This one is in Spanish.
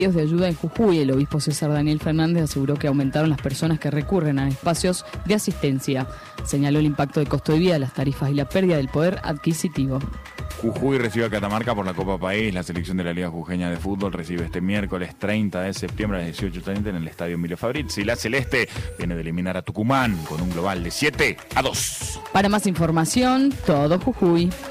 de ayuda en Jujuy. El obispo César Daniel Fernández aseguró que aumentaron las personas que recurren a espacios de asistencia. Señaló el impacto de costo de vida, las tarifas y la pérdida del poder adquisitivo. Jujuy recibe a Catamarca por la Copa País. La selección de la Liga Jujeña de Fútbol recibe este miércoles 30 de septiembre a las 18:30 en el Estadio Emilio Fabrizzi. La Celeste viene de eliminar a Tucumán con un global de 7-2. Para más información, todo Jujuy.